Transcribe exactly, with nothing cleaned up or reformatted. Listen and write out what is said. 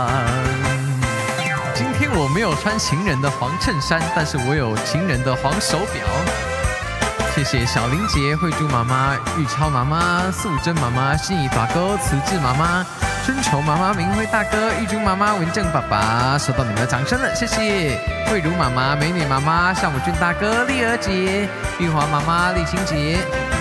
今天我没有穿情人的黄衬衫，但是我有情人的黄手表。谢谢小林姐、慧珠妈妈、玉超妈妈、素贞妈妈、心仪大哥、慈志妈妈、春愁妈妈、明辉大哥、玉珠妈妈、文正爸爸，收到你们的掌声了，谢谢。慧茹妈妈、美女妈妈、夏母俊大哥、丽儿姐、玉华妈妈、丽清姐。